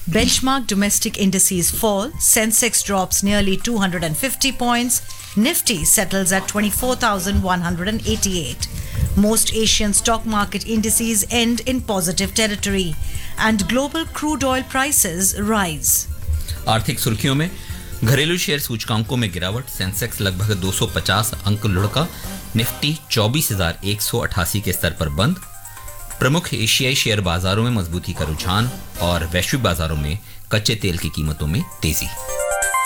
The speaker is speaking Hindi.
Benchmark domestic indices fall. Sensex drops nearly 250 points. Nifty settles at 24,188. Most Asian stock market indices end in positive territory. And global crude oil prices rise. आर्थिक सुर्खियों में घरेलू शेयर सूचकांकों में गिरावट. सेंसेक्स लगभग 250 अंक लुढ़का. निफ्टी 24,188 के स्तर पर बंद. प्रमुख एशियाई शेयर बाजारों में मजबूती का रुझान और वैश्विक बाजारों में कच्चे तेल की कीमतों में तेजी.